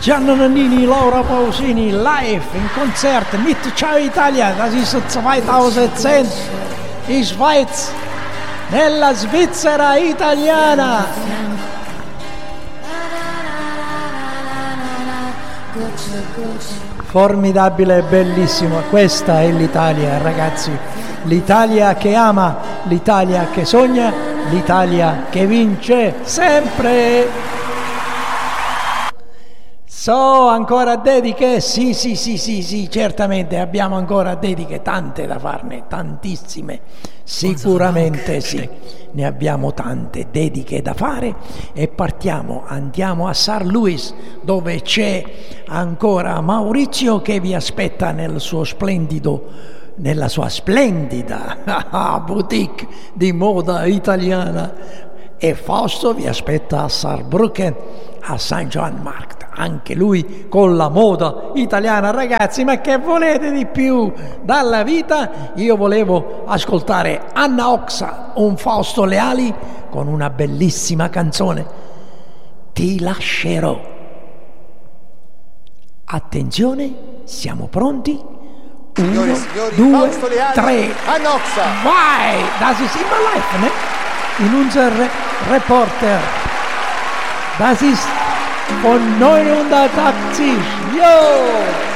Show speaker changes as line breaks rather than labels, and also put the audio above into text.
Gianna Nannini, Laura Pausini, live in Konzert mit Ciao Italia. Das ist 2010 in Schweiz, nella Svizzera italiana. Formidabile e bellissimo, questa è l'Italia, ragazzi. L'Italia che ama, l'Italia che sogna, l'Italia che vince sempre. So, ancora dediche? Sì, certamente abbiamo ancora dediche, tante da farne, tantissime, sicuramente sì, ne abbiamo tante dediche da fare e andiamo a St. Louis, dove c'è ancora Maurizio che vi aspetta nella sua splendida boutique di moda italiana, e Fausto vi aspetta a Saarbrücken, a St. John Markt, anche lui con la moda italiana. Ragazzi, ma che volete di più dalla vita? Io volevo ascoltare Anna Oxa, un Fausto Leali con una bellissima canzone, Ti lascerò. Attenzione, siamo pronti? 1, 2, 3,
Anna Oxa.
vai! Das ist immer live, ne? In unser Reporter. Das ist von 89. Jo!